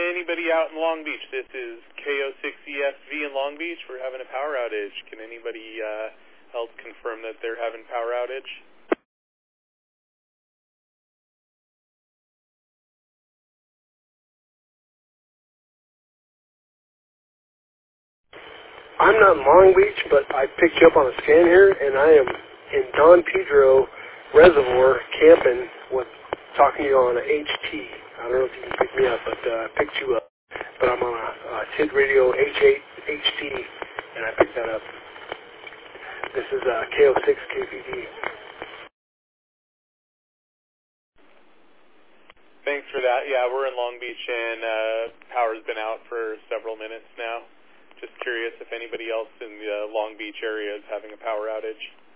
anybody out in Long Beach? This is KO6ESV in Long Beach. We're having a power outage. Can anybody else confirm that they're having power outage? I'm not in Long Beach, but I picked you up on a scan here, and I am in Don Pedro Reservoir camping talking to you on a HT. I don't know if you can pick me up, but I picked you up. But I'm on a TID radio H8 HT, and I picked that up. This is KO6 KPD. Thanks for that. Yeah, we're in Long Beach, and power's been out for several minutes now. Just curious if anybody else in the Long Beach area is having a power outage.